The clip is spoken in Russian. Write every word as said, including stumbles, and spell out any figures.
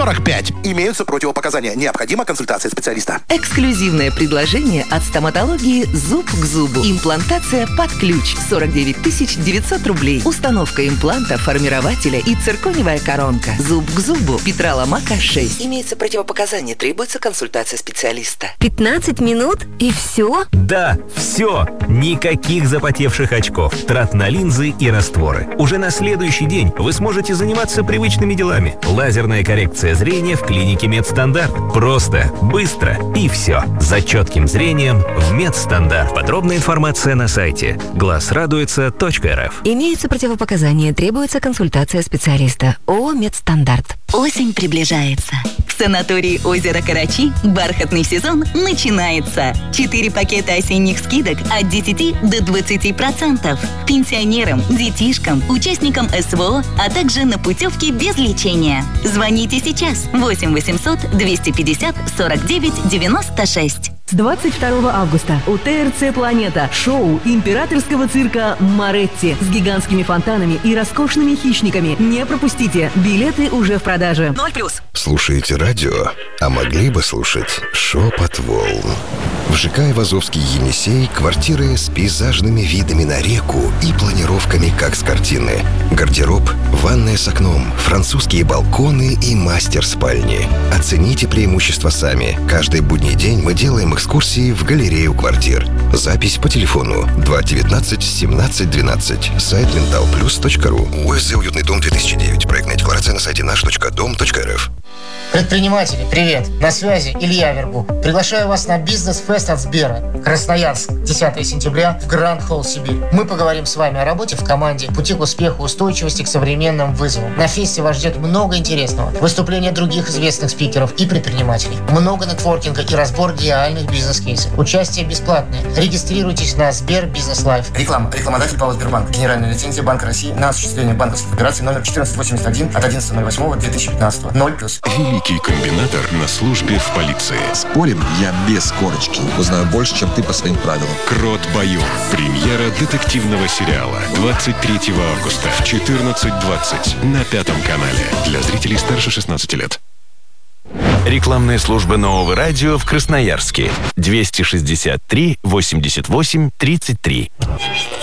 сорок пять. Имеются противопоказания. Необходима консультация специалиста. Эксклюзивное предложение от стоматологии «Зуб к зубу». Имплантация под ключ. сорок девять тысяч девятьсот рублей. Установка импланта, формирователя и циркониевая коронка. «Зуб к зубу». Петра Ломака, шесть. Имеется противопоказание. Требуется консультация специалиста. пятнадцать минут и все? Да, все. Никаких запотевших очков, трат на линзы и растворы. Уже на следующий день вы сможете заниматься привычными делами. Лазерная коррекция зрения в клинике «Медстандарт». Просто, быстро и все. За четким зрением в «Медстандарт». Подробная информация на сайте глаз радуется точка эр эф. Имеются противопоказания, требуется консультация специалиста. ООО «Медстандарт». Осень приближается. В санатории «Озеро Карачи» бархатный сезон начинается. Четыре пакета осенних скидок от десяти до двадцати процентов. Пенсионерам, детишкам, участникам эс вэ о, а также на путевки без лечения. Звоните сейчас. восемь восемьсот двести пятьдесят сорок девять девяносто шесть. С двадцать второго августа у тэ эр цэ «Планета» шоу императорского цирка «Моретти» с гигантскими фонтанами и роскошными хищниками. Не пропустите. Билеты уже в продаже. Ноль плюс. Слушаете радио, а могли бы слушать «Шепот волн». В ЖК Айвазовский Енисей квартиры с пейзажными видами на реку и планировками, как с картины. Гардероб, ванная с окном, французские балконы и мастер-спальни. Оцените преимущества сами. Каждый будний день мы делаем экскурсии в галерею квартир. Запись по телефону два девятнадцать семнадцать двенадцать. Сайт менталплюс точка ру. ОСЗ «Уютный дом» две тысячи девять. Проектная декларация на сайте наш точка дом точка эр эф. Предприниматели, привет! На связи Илья Вербу. Приглашаю вас на бизнес-фест от Сбера. Красноярск, десятого сентября в Гранд Холл Сибирь. Мы поговорим с вами о работе в команде, пути к успеху, устойчивости к современным вызовам. На фесте вас ждет много интересного. Выступления других известных спикеров и предпринимателей. Много нетворкинга и разбор реальных бизнес-кейсов. Участие бесплатное. Регистрируйтесь на Сбер Бизнес Лайф. Реклама. Рекламодатель ПАО «Сбербанк». Генеральная лицензия Банка России на осуществление банковских операций номер четырнадцать восемьдесят один от одиннадцатого ноль восьмого две тысячи пятнадцатого. ноль плюс. Великий комбинатор на службе в полиции. Спорим, я без корочки. Узнаю больше, чем ты по своим правилам. Крот Байон. Премьера детективного сериала. двадцать третьего августа в четырнадцать двадцать на Пятом канале. Для зрителей старше шестнадцати лет. Рекламная служба Нового радио в Красноярске. двести шестьдесят три восемьдесят восемь тридцать три.